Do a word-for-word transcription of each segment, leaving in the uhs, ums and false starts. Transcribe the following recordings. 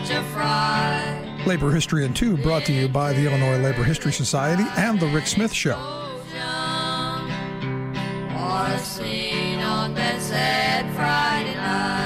such a fright. Labor History in Two, brought to you by the Illinois Labor History Society and The Rick Smith Show. Or seen on that sad Friday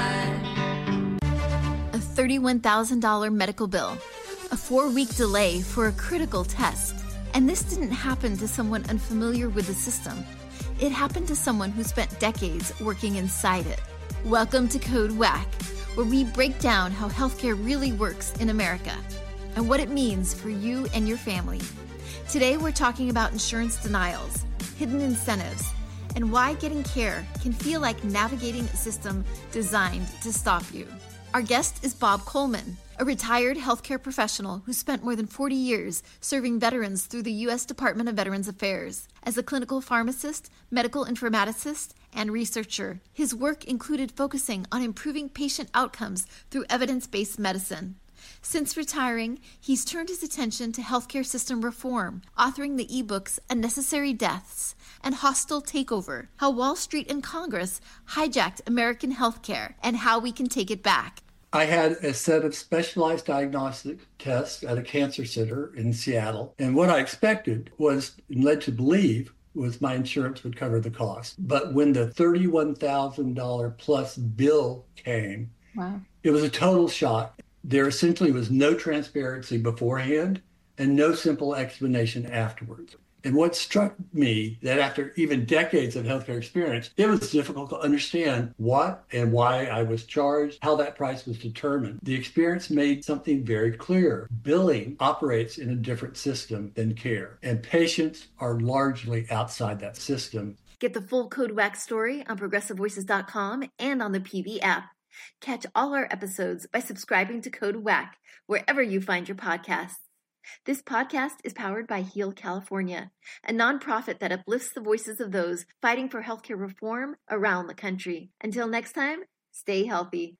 night. A thirty-one thousand dollars medical bill, a four-week delay for a critical test. And this didn't happen to someone unfamiliar with the system. It happened to someone who spent decades working inside it. Welcome to Code Whack, where we break down how healthcare really works in America and what it means for you and your family. Today, we're talking about insurance denials, hidden incentives, and why getting care can feel like navigating a system designed to stop you. Our guest is Bob Coleman, a retired healthcare professional who spent more than forty years serving veterans through the U S Department of Veterans Affairs. As a clinical pharmacist, medical informaticist, and researcher, his work included focusing on improving patient outcomes through evidence-based medicine. Since retiring, he's turned his attention to healthcare system reform, authoring the ebooks Unnecessary Deaths and Hostile Takeover, How Wall Street and Congress Hijacked American Healthcare and How We Can Take It Back. I had a set of specialized diagnostic tests at a cancer center in Seattle. And what I expected was, and led to believe, was my insurance would cover the cost. But when the thirty-one thousand dollars plus bill came, wow. It was a total shock. There essentially was no transparency beforehand and no simple explanation afterwards. And what struck me, that after even decades of healthcare experience, it was difficult to understand what and why I was charged, how that price was determined. The experience made something very clear. Billing operates in a different system than care, and patients are largely outside that system. Get the full Code Whack story on progressive voices dot com and on the P V app. Catch all our episodes by subscribing to Code Whack wherever you find your podcasts. This podcast is powered by Heal California, a nonprofit that uplifts the voices of those fighting for healthcare reform around the country. Until next time, stay healthy.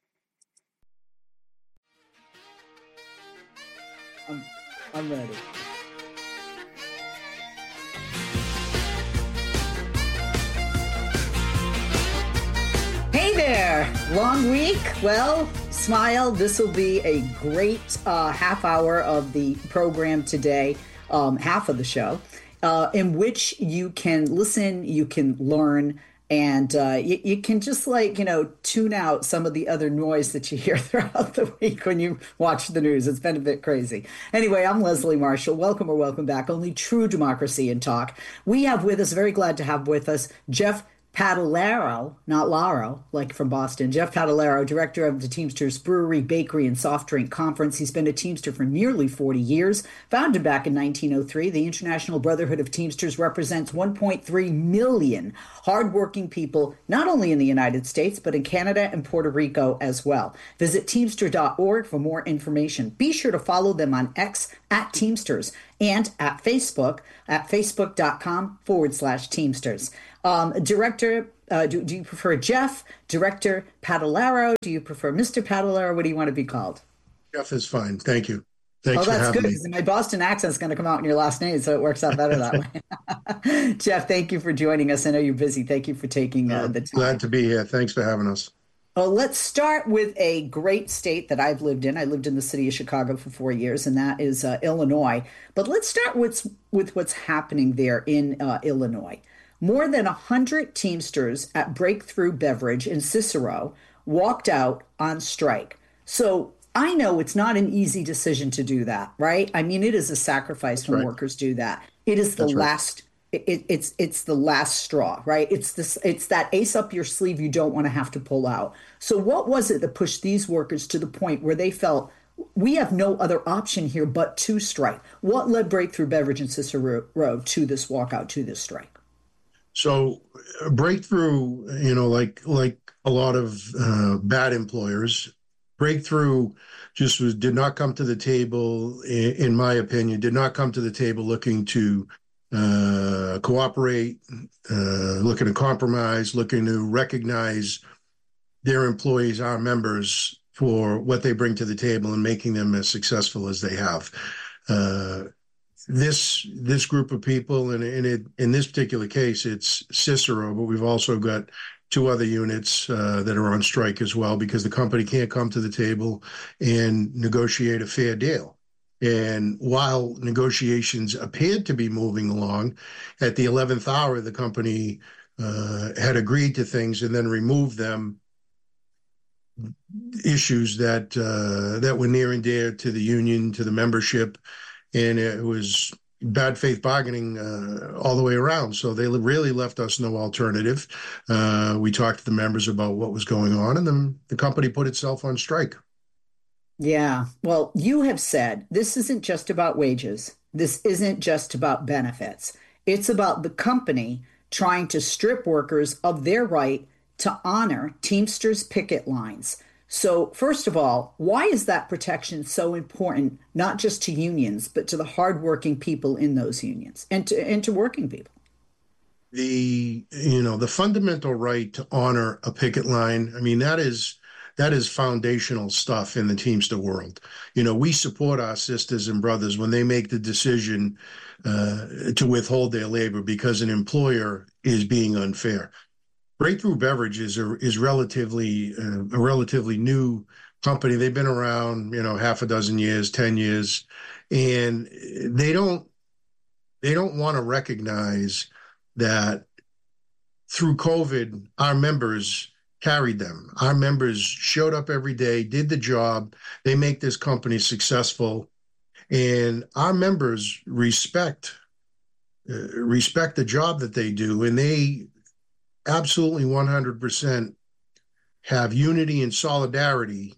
I'm, I'm ready. Hey there! Long week? Well, smile. This will be a great uh, half hour of the program today, um, half of the show, uh, in which you can listen, you can learn, and uh, you, you can just like, you know, tune out some of the other noise that you hear throughout the week when you watch the news. It's been a bit crazy. Anyway, I'm Leslie Marshall. Welcome or welcome back. Only true democracy and talk. We have with us, very glad to have with us, Jeff Padalero, not Laro, like from Boston. Jeff Padalero, director of the Teamsters Brewery, Bakery, and Soft Drink Conference. He's been a Teamster for nearly forty years. Founded back in nineteen oh three, the International Brotherhood of Teamsters represents one point three million hardworking people, not only in the United States, but in Canada and Puerto Rico as well. Visit teamster dot org for more information. Be sure to follow them on X at Teamsters and at Facebook at facebook.com forward slash Teamsters. Um, Director, uh, do, do you prefer Jeff, Director Padalero? Do you prefer Mister Padalero? What do you want to be called? Jeff is fine. Thank you. Thanks oh, for that's having good, me. because my Boston accent is going to come out in your last name, so it works out better that way. Jeff, thank you for joining us. I know you're busy. Thank you for taking uh, the time. Glad to be here. Thanks for having us. Well, let's start with a great state that I've lived in. I lived in the city of Chicago for four years, and that is uh, Illinois. But let's start with, with what's happening there in uh, Illinois. More than one hundred Teamsters at Breakthrough Beverage in Cicero walked out on strike. So I know it's not an easy decision to do that, right? I mean, it is a sacrifice That's when right. workers do that. It is the That's right. last It, it's it's the last straw, right? It's this. It's that ace up your sleeve you don't want to have to pull out. So what was it that pushed these workers to the point where they felt we have no other option here but to strike? What led Breakthrough Beverage and Cicero to this walkout, to this strike? So Breakthrough, you know, like like a lot of uh, bad employers, Breakthrough just was did not come to the table, in, in my opinion, did not come to the table looking to uh, cooperate, uh, looking to compromise, looking to recognize their employees, our members, for what they bring to the table and making them as successful as they have. Uh, this this group of people, and in it in this particular case, it's Cicero, but we've also got two other units uh, that are on strike as well because the company can't come to the table and negotiate a fair deal. And while negotiations appeared to be moving along, at the eleventh hour, the company uh, had agreed to things and then removed them, issues that uh, that were near and dear to the union, to the membership, and it was bad faith bargaining uh, all the way around. So they really left us no alternative. Uh, we talked to the members about what was going on, and then the company put itself on strike. Yeah. Well, you have said this isn't just about wages. This isn't just about benefits. It's about the company trying to strip workers of their right to honor Teamsters picket lines. So first of all, why is that protection so important, not just to unions, but to the hardworking people in those unions and to, and to working people? The, you know, the fundamental right to honor a picket line, I mean, that is that is foundational stuff in the Teamster world. You know, we support our sisters and brothers when they make the decision uh, to withhold their labor because an employer is being unfair. Breakthrough Beverages is, is relatively uh, a relatively new company. They've been around, you know, half a dozen years, ten years, and they don't they don't want to recognize that through COVID, our members carried them. Our members showed up every day, did the job. They make this company successful, and our members respect uh, respect the job that they do, and they absolutely one hundred percent have unity and solidarity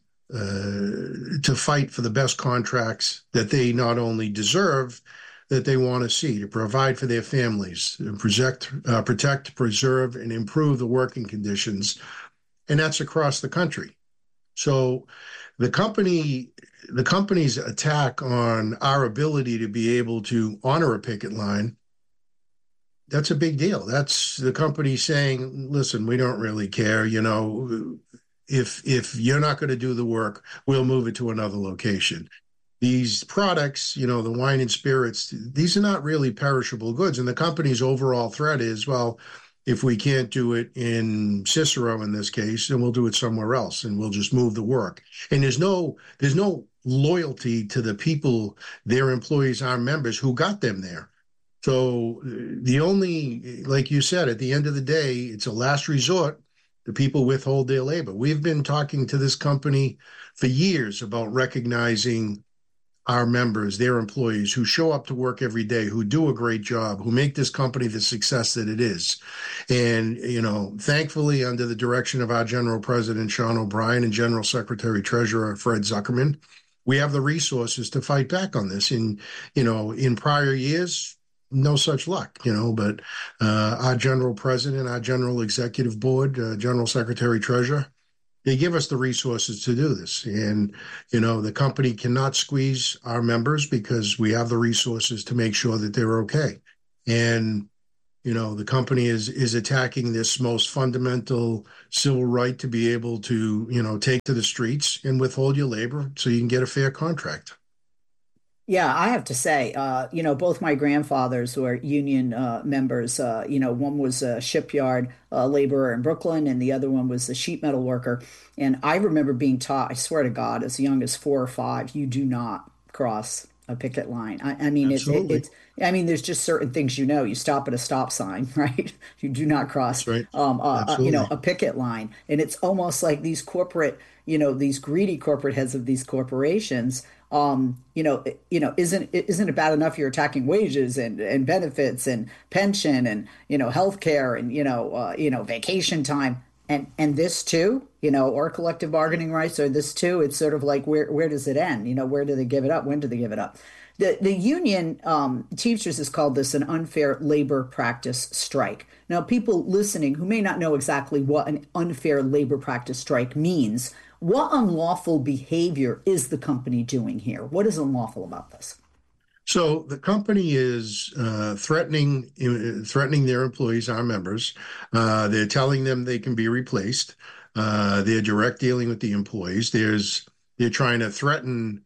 uh, to fight for the best contracts that they not only deserve, that they want to see, to provide for their families, and protect, uh, protect, preserve, and improve the working conditions. And that's across the country. So the company, the company's attack on our ability to be able to honor a picket line, that's a big deal. That's the company saying, listen, we don't really care. You know, if if you're not going to do the work, we'll move it to another location. These products, you know, the wine and spirits, these are not really perishable goods. And the company's overall threat is, well, if we can't do it in Cicero in this case, then we'll do it somewhere else and we'll just move the work. And there's no there's no loyalty to the people, their employees, our members who got them there. So the only, like you said, at the end of the day, it's a last resort. The people withhold their labor. We've been talking to this company for years about recognizing our members, their employees who show up to work every day, who do a great job, who make this company the success that it is. And, you know, thankfully, under the direction of our General President, Sean O'Brien, and General Secretary Treasurer, Fred Zuckerman, we have the resources to fight back on this. And, you know, in prior years, no such luck, you know, but uh, our General President, our General Executive Board, uh, General Secretary Treasurer, they give us the resources to do this. And, you know, the company cannot squeeze our members because we have the resources to make sure that they're okay. And, you know, the company is is attacking this most fundamental civil right to be able to, you know, take to the streets and withhold your labor so you can get a fair contract. Yeah, I have to say, uh, you know, both my grandfathers were union uh, members. Uh, you know, one was a shipyard uh, laborer in Brooklyn, and the other one was a sheet metal worker. And I remember being taught, I swear to God, as young as four or five, you do not cross a picket line. I, I mean, it's, it, it's, I mean, there's just certain things, you know, you stop at a stop sign, right? You do not cross, right. um, uh, uh, you know, a picket line. And it's almost like these corporate, you know, these greedy corporate heads of these corporations, um, you know, you know, isn't isn't it bad enough you're attacking wages and, and benefits and pension and, you know, healthcare and, you know, uh, you know, vacation time and and this too, you know, or collective bargaining rights or this too. It's sort of like where where does it end? You know, where do they give it up? When do they give it up? The the union um, Teamsters has called this an unfair labor practice strike. Now, people listening who may not know exactly what an unfair labor practice strike means, what unlawful behavior is the company doing here? What is unlawful about this? So the company is uh, threatening uh, threatening their employees, our members. Uh, they're telling them they can be replaced. Uh, they're direct dealing with the employees. There's they're trying to threaten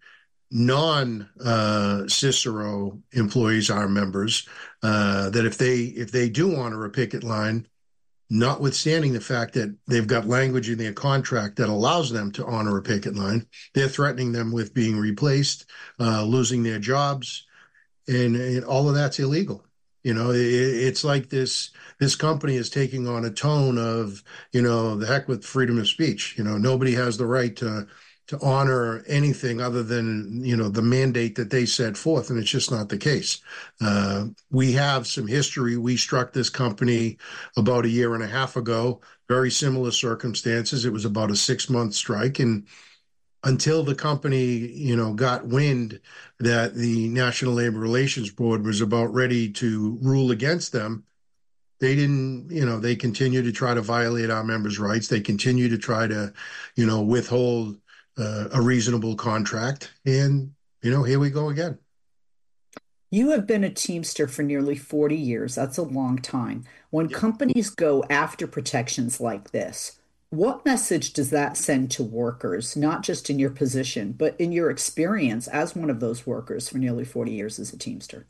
non uh, Cicero employees, our members, uh, that if they if they do honor a picket line, notwithstanding the fact that they've got language in their contract that allows them to honor a picket line, they're threatening them with being replaced, uh, losing their jobs, and, and all of that's illegal. You know, it, it's like this this company is taking on a tone of, you know, the heck with freedom of speech. You know, nobody has the right to to honor anything other than, you know, the mandate that they set forth, and it's just not the case. Uh, we have some history. We struck this company about a year and a half ago, very similar circumstances. It was about a six-month strike, and until the company, you know, got wind that the National Labor Relations Board was about ready to rule against them, they didn't, you know, they continue to try to violate our members' rights. They continue to try to, you know, withhold uh, a reasonable contract. And, you know, here we go again. You have been a Teamster for nearly forty years. That's a long time. When yeah. companies go after protections like this, what message does that send to workers, not just in your position, but in your experience as one of those workers for nearly forty years as a Teamster?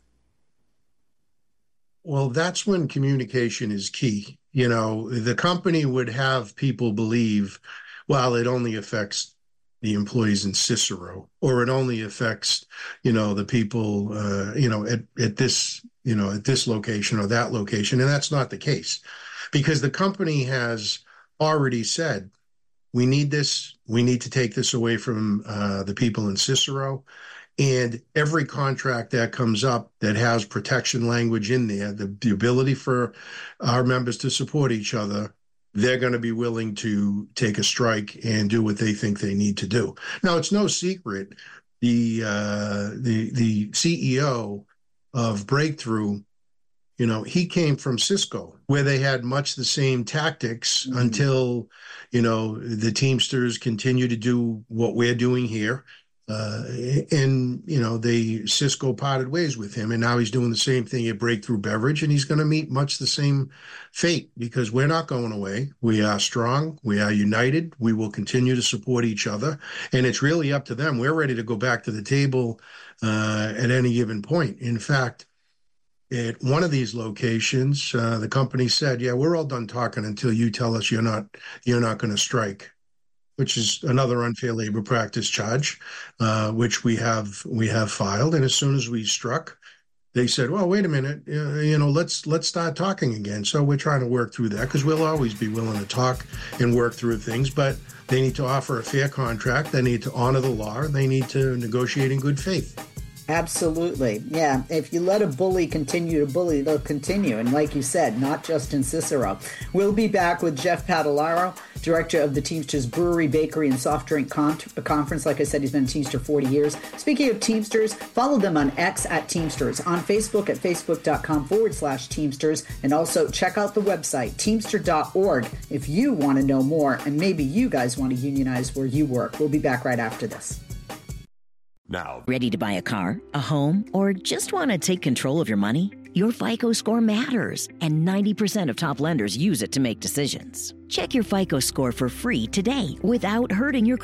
Well, that's when communication is key. You know, the company would have people believe, well, it only affects the employees in Cicero, or it only affects, you know, the people, uh, you know, at, at this, you know, at this location or that location. And that's not the case, because the company has already said, we need this, we need to take this away from uh, the people in Cicero. And every contract that comes up that has protection language in there, the, the ability for our members to support each other, they're going to be willing to take a strike and do what they think they need to do. Now, it's no secret, the uh, the the C E O of Breakthrough, you know, he came from Cisco, where they had much the same tactics mm-hmm. until, you know, the Teamsters continue to do what we're doing here. Uh, and, you know, they Cisco parted ways with him, and now he's doing the same thing at Breakthrough Beverage, and he's going to meet much the same fate, because we're not going away. We are strong. We are united. We will continue to support each other, and it's really up to them. We're ready to go back to the table uh, at any given point. In fact, at one of these locations, uh, the company said, yeah, we're all done talking until you tell us you're not you're not going to strike, which is another unfair labor practice charge, uh, which we have we have filed. And as soon as we struck, they said, well, wait a minute, uh, you know, let's let's start talking again. So we're trying to work through that, because we'll always be willing to talk and work through things, but they need to offer a fair contract. They need to honor the law. They need to negotiate in good faith. Absolutely. Yeah. If you let a bully continue to bully, they'll continue. And like you said, not just in Cicero. We'll be back with Jeff Padalaro, director of the Teamsters Brewery, Bakery, and Soft Drink Con- Conference. Like I said, he's been a Teamster forty years. Speaking of Teamsters, follow them on X at Teamsters, on Facebook at facebook.com forward slash Teamsters, and also check out the website, teamster dot org, if you want to know more, and maybe you guys want to unionize where you work. We'll be back right after this. Now, ready to buy a car, a home, or just want to take control of your money? Your FICO score matters, and ninety percent of top lenders use it to make decisions. Check your FICO score for free today without hurting your credit